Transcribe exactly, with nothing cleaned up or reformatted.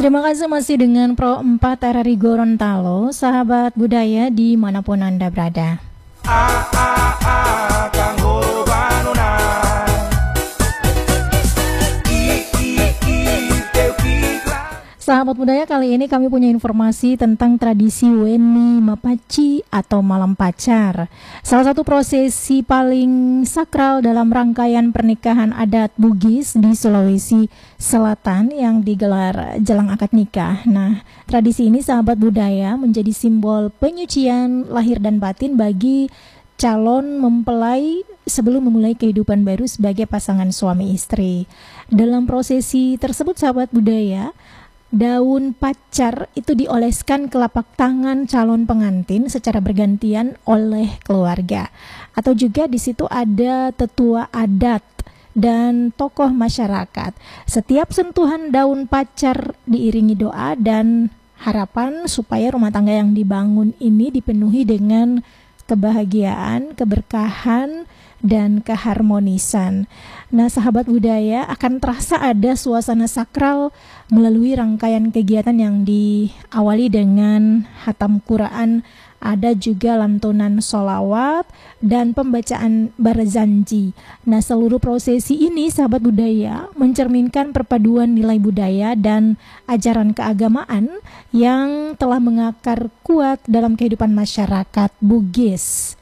Terima kasih masih dengan Pro empat R R I Gorontalo, sahabat budaya dimanapun Anda berada. Sahabat budaya, kali ini kami punya informasi tentang tradisi Weni Mapaci atau Malam Pacar. Salah satu prosesi paling sakral dalam rangkaian pernikahan adat Bugis di Sulawesi Selatan yang digelar jelang akad nikah. Nah, tradisi ini sahabat budaya menjadi simbol penyucian lahir dan batin bagi calon mempelai sebelum memulai kehidupan baru sebagai pasangan suami istri. Dalam prosesi tersebut sahabat budaya, daun pacar itu dioleskan ke lapak tangan calon pengantin secara bergantian oleh keluarga. Atau juga di situ ada tetua adat dan tokoh masyarakat. Setiap sentuhan daun pacar diiringi doa dan harapan supaya rumah tangga yang dibangun ini dipenuhi dengan kebahagiaan, keberkahan, dan keharmonisan. Nah, sahabat budaya, akan terasa ada suasana sakral melalui rangkaian kegiatan yang diawali dengan hatam Quran, ada juga lantunan sholawat dan pembacaan barzanji. Nah, seluruh prosesi ini sahabat budaya mencerminkan perpaduan nilai budaya dan ajaran keagamaan yang telah mengakar kuat dalam kehidupan masyarakat Bugis.